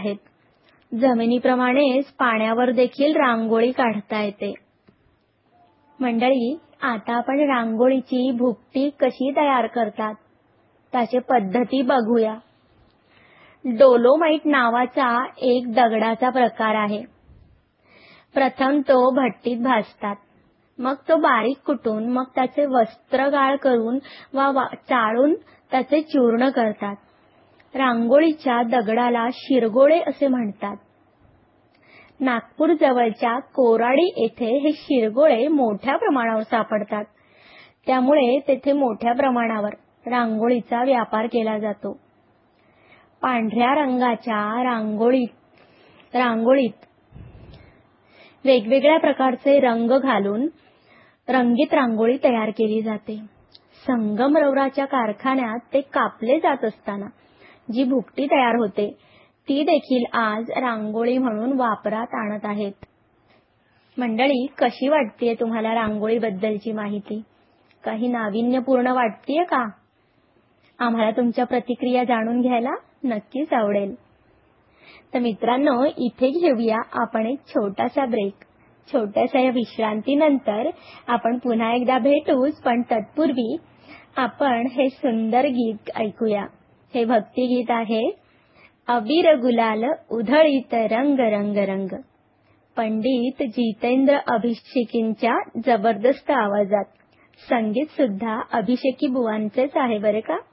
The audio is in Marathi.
आहेत. जमिनीप्रमाणेच पाण्यावर देखील रांगोळी काढता येते. मंडळी, आता आपण रांगोळीची भुकटी कशी तयार करतात त्याची पद्धती बघूया. डोलोमाइट नावाचा एक दगडाचा प्रकार आहे. प्रथम तो भट्टीत भाजतात, मग तो बारीक कुटून मग त्याचे वस्त्रगाळ करून वा चाळून त्याचे चूर्ण करतात. रांगोळीच्या दगडाला शिरगोळे असे म्हणतात. नागपूर जवळच्या कोराडी येथे हे शिरगोळे मोठ्या प्रमाणावर सापडतात. त्यामुळे तेथे मोठ्या प्रमाणावर रांगोळीचा व्यापार केला जातो. पांढऱ्या रंगाच्या रांगोळीत वेगवेगळ्या प्रकारचे रंग घालून रंगीत रांगोळी तयार केली जाते. संगमरवराच्या कारखान्यात ते कापले जात असताना जी भुकटी तयार होते ती देखील आज रांगोळी म्हणून वापरात आणत आहेत. मंडळी, कशी वाटतेय तुम्हाला रांगोळीबद्दलची माहिती? काही नाविन्यपूर्ण वाटतेय का? आम्हाला तुमच्या प्रतिक्रिया जाणून घ्यायला नक्कीच आवडेल. तर मित्रांनो, इथे घेऊया आपण एक छोटासा ब्रेक. छोट्याशा या विश्रांतीनंतर आपण पुन्हा एकदा भेटूच, पण तत्पूर्वी आपण हे सुंदर गीत ऐकूया. हे भक्तिगीत आहे अबीर गुलाल उधळीत रंग रंग रंग. पंडित जितेंद्र अभिषेकींच्या जबरदस्त आवाजात. संगीत सुद्धा अभिषेकी बुवांचेच आहे बरे का.